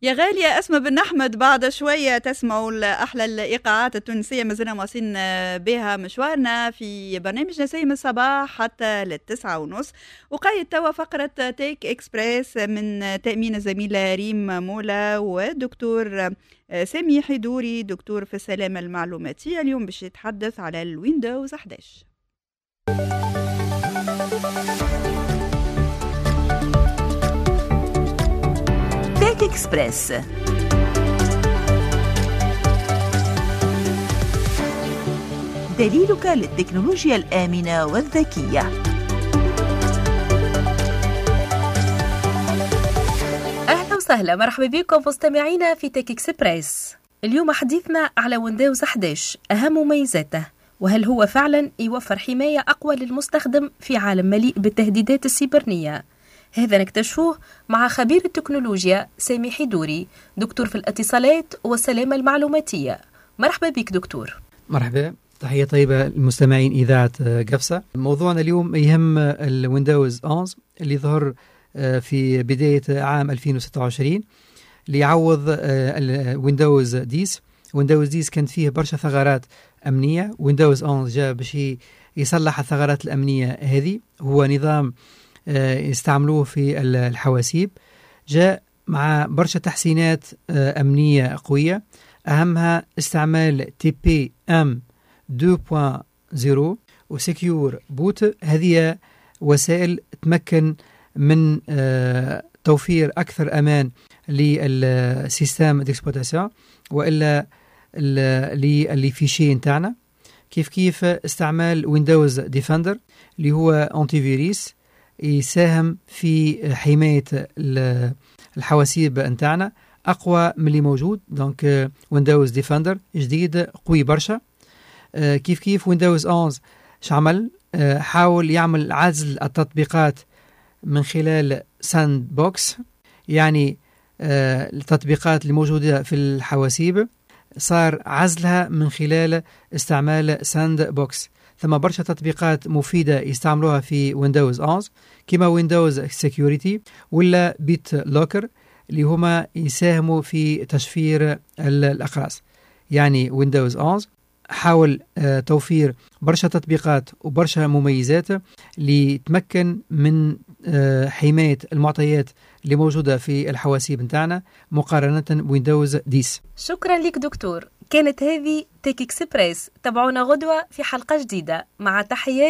يا غالية أسماء بن أحمد، بعد شوية تسمعوا أحلى الإيقاعات التونسية. مازلنا واصلين بها مشوارنا في برنامج نسيم الصباح حتى 9:30. وقايد توا فقرة تيك إكسبريس من تأمين الزميلة ريم مولا والدكتور سامي حيدوري، دكتور في السلامة المعلوماتية. اليوم باش يتحدث على الويندوز 11. تيك إكسبريس، دليلك للتكنولوجيا الآمنة والذكية. أهلا وسهلا، مرحبا بكم مستمعينا في تيك إكسبريس. اليوم حديثنا على ويندوز 11، أهم مميزاته، وهل هو فعلا يوفر حماية أقوى للمستخدم في عالم مليء بالتهديدات السيبرانية. هذا نكتشفوه مع خبير التكنولوجيا سامي حيدوري، دكتور في الاتصالات والسلامة المعلوماتية. مرحبا بك دكتور. مرحبا، تحية طيبة للمستمعين إذاعة قفصة. موضوعنا اليوم يهم الويندوز 11 اللي ظهر في بداية عام 2026 ليعوض الويندوز 10. ويندوز 10 كانت فيه برشا ثغرات أمنية. ويندوز 11 جاء باش يصلح الثغرات الأمنية هذه. هو نظام يستعملوه في الحواسيب، جاء مع برشا تحسينات أمنية قوية، أهمها استعمال TPM 2.0 وسكيور بوت. هذه وسائل تمكن من توفير أكثر أمان للسيستم ديكسبلوتاسيون وإلا اللي في شيء نتاعنا. كيف استعمال ويندوز ديفندر اللي هو أنتي فيروس يساهم في حماية الحواسيب نتاعنا أقوى من اللي موجود. دونك ويندوز ديفندر جديد قوي برشا. كيف ويندوز 11 شعمل؟ حاول يعمل عزل التطبيقات من خلال ساند بوكس، يعني التطبيقات اللي موجودة في الحواسيب صار عزلها من خلال استعمال ساند بوكس. ثم برشا تطبيقات مفيدة يستعملوها في ويندوز 11 كما ويندوز سيكيورتي ولا بيت لوكر اللي هما يساهموا في تشفير الأقراص. يعني ويندوز 11 حاول توفير برشا تطبيقات وبرشا مميزات لتمكن من حماية المعطيات اللي موجودة في الحواسيب نتاعنا مقارنة بويندوز 10. شكرا لك دكتور. كانت هذه تيك إكسبريس. تابعونا غدوة في حلقة جديدة. مع تحيات